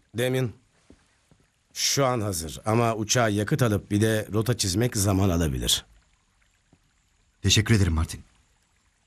Damien, şu an hazır ama uçağa yakıt alıp bir de rota çizmek zaman alabilir. Teşekkür ederim Martin.